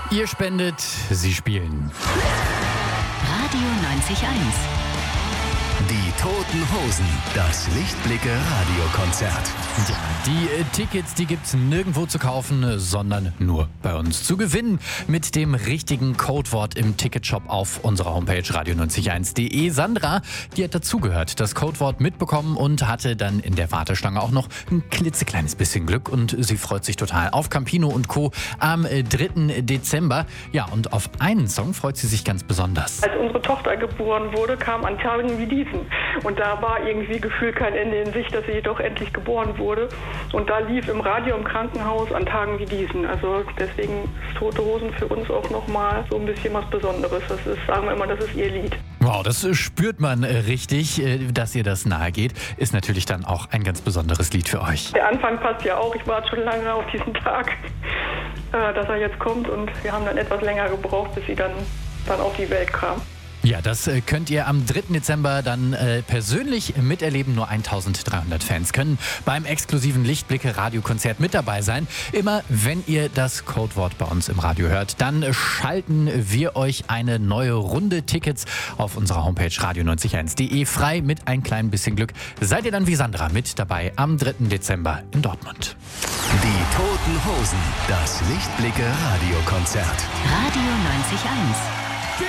Ihr spendet, sie spielen. Radio 90.1. Die Toten Hosen, das Lichtblicke-Radiokonzert. Ja, die Tickets, die gibt's nirgendwo zu kaufen, sondern nur bei uns zu gewinnen. Mit dem richtigen Codewort im Ticketshop auf unserer Homepage radio901.de. Sandra, die hat dazugehört, das Codewort mitbekommen und hatte dann in der Warteschlange auch noch ein klitzekleines bisschen Glück. Und sie freut sich total auf Campino und Co. am 3. Dezember. Ja, und auf einen Song freut sie sich ganz besonders. Als unsere Tochter geboren wurde, kam an Tagen wie diesen. Und da war irgendwie gefühlt kein Ende in Sicht, dass sie doch endlich geboren wurde. Und da lief im Radio im Krankenhaus an Tagen wie diesen. Also deswegen ist Tote Hosen für uns auch nochmal so ein bisschen was Besonderes. Das ist, sagen wir immer, das ist ihr Lied. Wow, das spürt man richtig, dass ihr das nahe geht. Ist natürlich dann auch ein ganz besonderes Lied für euch. Der Anfang passt ja auch. Ich warte schon lange auf diesen Tag, dass er jetzt kommt. Und wir haben dann etwas länger gebraucht, bis sie dann auf die Welt kam. Ja, das könnt ihr am 3. Dezember dann persönlich miterleben. Nur 1300 Fans können beim exklusiven Lichtblicke-Radiokonzert mit dabei sein. Immer wenn ihr das Codewort bei uns im Radio hört, dann schalten wir euch eine neue Runde Tickets auf unserer Homepage radio901.de frei mit ein klein bisschen Glück. Seid ihr dann wie Sandra mit dabei am 3. Dezember in Dortmund. Die Toten Hosen, das Lichtblicke-Radiokonzert. Radio 90.1.